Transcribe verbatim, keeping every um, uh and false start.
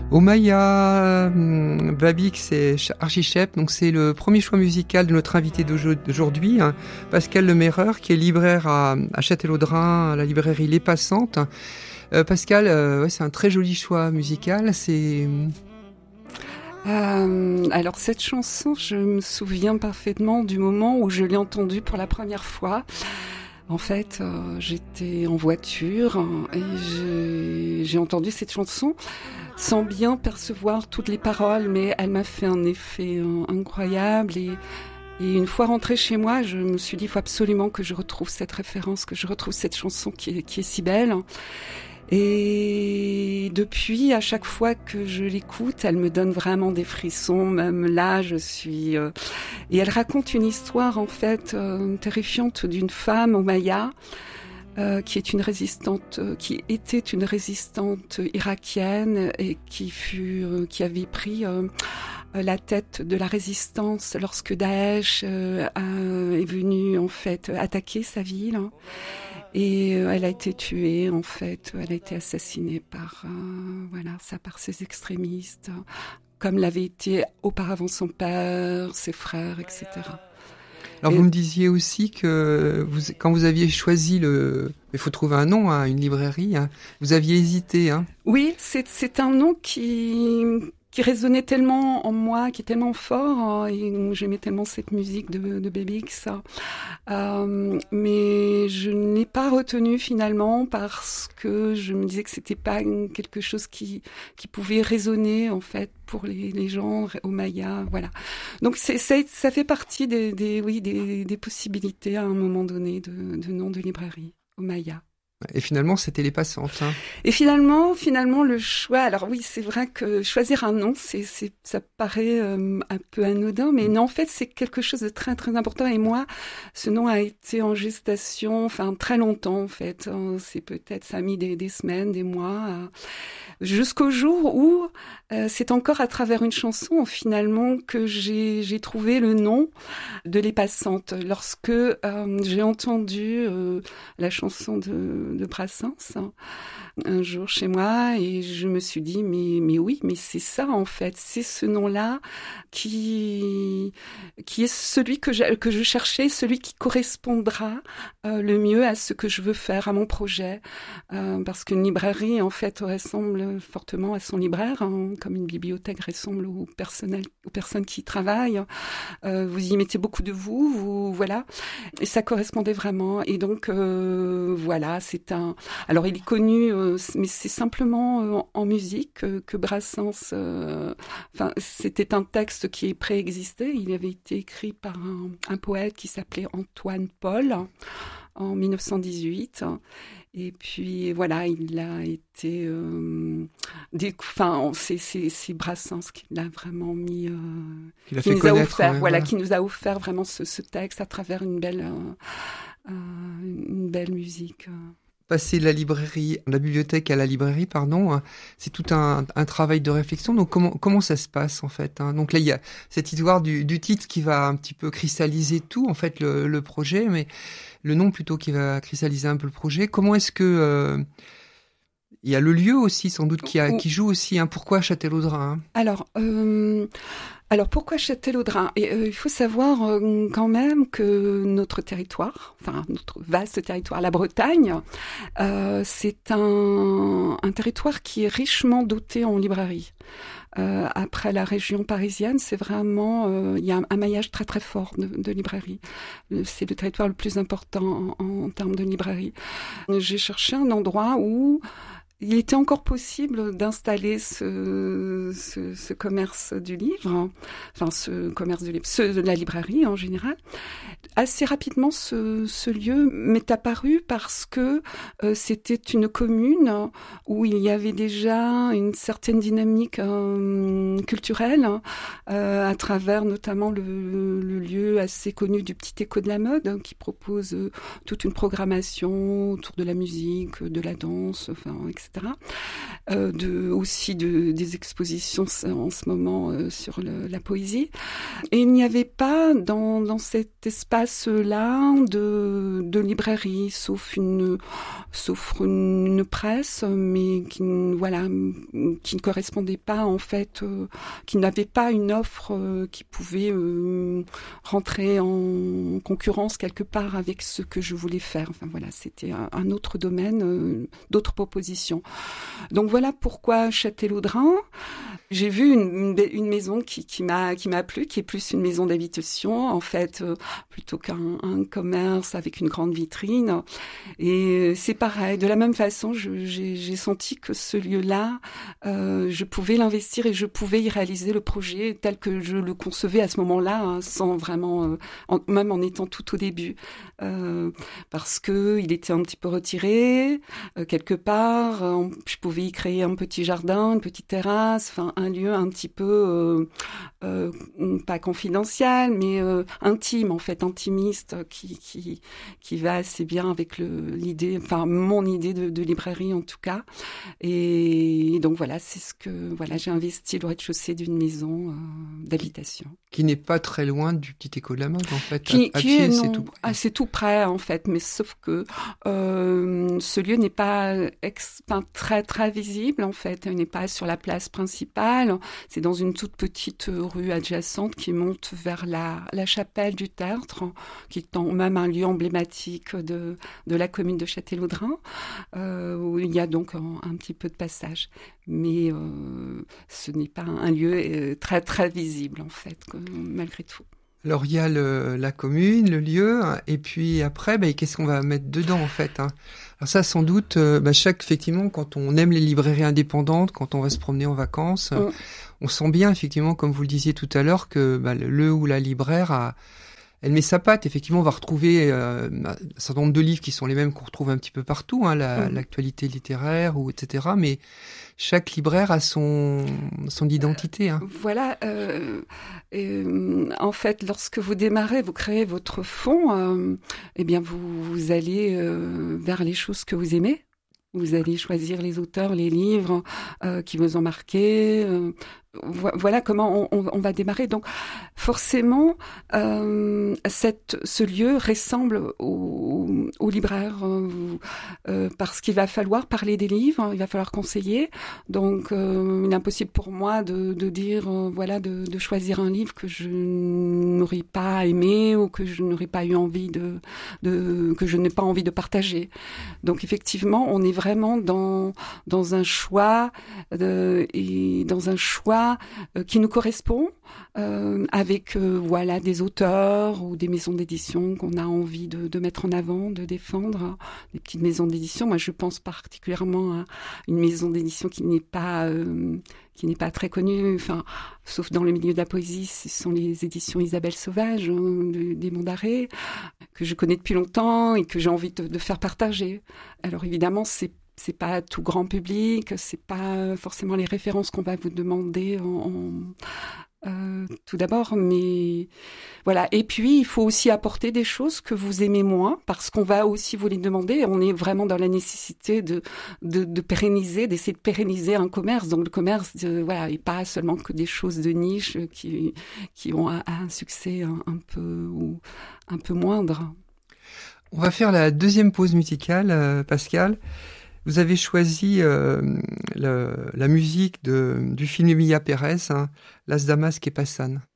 Omaya hum, Babik, c'est Archichep, donc c'est le premier choix musical de notre invité d'aujourd'hui, hein, Pascal Lemerreur, qui est libraire à, à Châtellerault-Drain, à la librairie Les Passantes. Euh, Pascal, euh, ouais, c'est un très joli choix musical. C'est euh, alors cette chanson, je me souviens parfaitement du moment où je l'ai entendue pour la première fois. En fait, euh, j'étais en voiture et j'ai, j'ai entendu cette chanson sans bien percevoir toutes les paroles, mais elle m'a fait un effet euh, incroyable. Et, et une fois rentrée chez moi, je me suis dit, il faut absolument que je retrouve cette référence, que je retrouve cette chanson qui est, qui est si belle. Et depuis, à chaque fois que je l'écoute, elle me donne vraiment des frissons. Même là, je suis... Euh... Et elle raconte une histoire, en fait, euh, terrifiante d'une femme, Omaya, euh, qui est une résistante, euh, qui était une résistante irakienne et qui fut, euh, qui avait pris euh, la tête de la résistance lorsque Daesh euh, a, est venu, en fait, attaquer sa ville. Et euh, elle a été tuée, en fait, elle a été assassinée par, euh, voilà, ça, par ses extrémistes, comme l'avait été auparavant son père, ses frères, et cetera. Alors et... vous me disiez aussi que vous, quand vous aviez choisi le, il faut trouver un nom à hein, une librairie, hein, vous aviez hésité. Hein. Oui, c'est, c'est un nom qui... qui résonnait tellement en moi, qui est tellement fort, et j'aimais tellement cette musique de, de Baby X. Euh, mais je ne l'ai pas retenu finalement parce que je me disais que c'était pas quelque chose qui qui pouvait résonner en fait pour les, les gens au Maya, voilà. Donc c'est, ça, ça fait partie des, des oui des, des possibilités à un moment donné de, de nom de librairie au Maya. Et finalement, c'était Les Passantes. Hein. Et finalement, finalement, le choix. Alors oui, c'est vrai que choisir un nom, c'est, c'est, ça paraît euh, un peu anodin, mais non, en fait, c'est quelque chose de très, très important. Et moi, ce nom a été en gestation, enfin très longtemps, en fait. C'est peut-être, ça a mis des, des semaines, des mois, euh, jusqu'au jour où euh, c'est encore à travers une chanson, finalement, que j'ai, j'ai trouvé le nom de Les Passantes. Lorsque euh, j'ai entendu euh, la chanson de de Brassens un jour chez moi et je me suis dit mais mais oui mais c'est ça en fait, c'est ce nom-là qui qui est celui que je, que je cherchais, celui qui correspondra euh, le mieux à ce que je veux faire, à mon projet, euh, parce qu'une librairie en fait ressemble fortement à son libraire, hein, comme une bibliothèque ressemble au personnel, aux personnes qui y travaillent. Euh, vous y mettez beaucoup de vous, vous voilà, et ça correspondait vraiment. Et donc euh, voilà, c'est un. Alors il est connu, euh, mais c'est simplement euh, en musique que, que Brassens. Euh, enfin, c'était un texte qui préexistait. Il avait été écrit par un, un poète qui s'appelait Antoine Paul en dix-neuf cent dix-huit. Et puis voilà, il a été, euh, des, enfin, c'est, c'est, c'est Brassens qui l'a vraiment mis, euh, qui, qui nous a offert, ouais, voilà, ouais. qui nous a offert vraiment ce, ce texte à travers une belle, euh, euh, une belle musique. Passer de la librairie, de la bibliothèque à la librairie, pardon, hein, c'est tout un, un travail de réflexion. Donc comment comment ça se passe en fait, hein. Donc là il y a cette histoire du, du titre qui va un petit peu cristalliser tout en fait le, le projet, mais le nom plutôt qui va cristalliser un peu le projet. Comment est-ce que euh, il y a le lieu aussi sans doute qui a qui joue aussi. Hein, pourquoi Châtellerault-Drain hein Alors. Euh... Alors pourquoi Châtellerault-Drain ? Et euh, il faut savoir euh, quand même que notre territoire, enfin notre vaste territoire, la Bretagne, euh, c'est un, un territoire qui est richement doté en librairies. Euh, après la région parisienne, c'est vraiment, euh, il y a un, un maillage très très fort de, de librairies. C'est le territoire le plus important en, en, en termes de librairies. J'ai cherché un endroit où il était encore possible d'installer ce, ce, ce commerce du livre, enfin ce commerce du livre, ce, de la librairie en général. Assez rapidement, ce, ce lieu m'est apparu parce que euh, c'était une commune où il y avait déjà une certaine dynamique euh, culturelle euh, à travers notamment le, le lieu assez connu du Petit Écho de la Mode hein, qui propose euh, toute une programmation autour de la musique, de la danse, enfin, et cetera. euh, de, aussi de, des expositions en ce moment euh, sur le, la poésie. Et il n'y avait pas dans, dans cet espace-là de, de librairie, sauf une, sauf une, une presse, mais qui, voilà, qui ne correspondait pas en fait, euh, qui n'avait pas une offre euh, qui pouvait euh, rentrer en concurrence quelque part avec ce que je voulais faire. Enfin voilà, c'était un, un autre domaine, euh, d'autres propositions. Donc voilà pourquoi Châtellerault. J'ai vu une, une, une maison qui, qui m'a qui m'a plu, qui est plus une maison d'habitation en fait, euh, plutôt qu'un un commerce avec une grande vitrine. Et c'est pareil, de la même façon, je, j'ai, j'ai senti que ce lieu-là, euh, je pouvais l'investir et je pouvais y réaliser le projet tel que je le concevais à ce moment-là, hein, sans vraiment, euh, en, même en étant tout au début, euh, parce que il était un petit peu retiré euh, quelque part. Euh, je pouvais y créer un petit jardin, une petite terrasse, enfin un lieu un petit peu euh, euh, pas confidentiel, mais euh, intime en fait, intimiste, qui qui qui va assez bien avec le l'idée, enfin mon idée de, de librairie en tout cas. Et donc voilà, c'est ce que voilà, j'ai investi le rez-de-chaussée d'une maison euh, d'habitation. Qui n'est pas très loin du petit écho de la mode en fait. Qui, à, à qui pied, est, c'est non, tout près. Ah, c'est tout près en fait, mais sauf que euh, ce lieu n'est pas ex, enfin, très très visible en fait. Il n'est pas sur la place principale. C'est dans une toute petite rue adjacente qui monte vers la, la chapelle du Tertre, qui est en, même un lieu emblématique de de la commune de Châtellerault, euh, où il y a donc un, un petit peu de passage. Mais euh, ce n'est pas un lieu euh, très très visible en fait, que, malgré tout. Alors il y a le, la commune, le lieu, et puis après, bah, qu'est-ce qu'on va mettre dedans en fait, hein. Alors ça, sans doute, euh, bah, chaque effectivement, quand on aime les librairies indépendantes, quand on va se promener en vacances, mmh. on sent bien effectivement, comme vous le disiez tout à l'heure, que bah, le, le ou la libraire a elle met sa patte. Effectivement, on va retrouver euh, un certain nombre de livres qui sont les mêmes qu'on retrouve un petit peu partout, hein, la, mmh. l'actualité littéraire ou et cetera. Mais chaque libraire a son son identité. Hein. Euh, voilà. Euh, euh, en fait, lorsque vous démarrez, vous créez votre fond. Euh, eh bien, vous vous allez euh, vers les choses que vous aimez. Vous allez choisir les auteurs, les livres euh, qui vous ont marqué. Euh, voilà comment on, on, on va démarrer. Donc, forcément, euh, cette, ce lieu ressemble au, au libraire euh, euh, parce qu'il va falloir parler des livres, il va falloir conseiller. Donc, euh, il est impossible pour moi de, de dire, euh, voilà, de, de choisir un livre que je n'aurais pas aimé ou que je n'aurais pas eu envie de, de, que je n'ai pas envie de partager. Donc, effectivement, on est vraiment dans dans un choix de, et dans un choix euh, qui nous correspond euh, avec euh, voilà des auteurs ou des maisons d'édition qu'on a envie de, de mettre en avant, de défendre, des petites maisons d'édition. Moi, je pense particulièrement à une maison d'édition qui n'est pas euh, qui n'est pas très connue, enfin, sauf dans le milieu de la poésie, ce sont les éditions Isabelle Sauvage, hein, de, des Monts d'Arrêt, que je connais depuis longtemps et que j'ai envie de, de faire partager. Alors évidemment, c'est c'est pas tout grand public, c'est pas forcément les références qu'on va vous demander en, en euh, tout d'abord, mais voilà. Et puis il faut aussi apporter des choses que vous aimez moins, parce qu'on va aussi vous les demander. On est vraiment dans la nécessité de de, de pérenniser, d'essayer de pérenniser un commerce. Donc le commerce, de, voilà, et pas seulement que des choses de niche qui qui ont un, un succès un, un peu ou un peu moindre. On va faire la deuxième pause musicale, euh, Pascale. Vous avez choisi euh, le, la musique de, du film Emilia Pérez, hein, Las Damas que pasan.